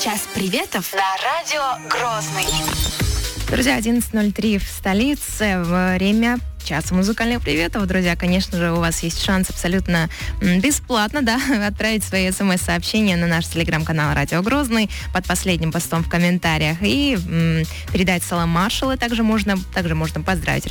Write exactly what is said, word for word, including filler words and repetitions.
Час приветов на радио Грозный. Друзья, одиннадцать ноль три в столице. Время часа музыкальных приветов. Друзья, конечно же, у вас есть шанс абсолютно бесплатно, да, отправить свои смс-сообщения на наш телеграм-канал «Радио Грозный» под последним постом в комментариях и м, передать салам маршала. Также можно, также можно поздравить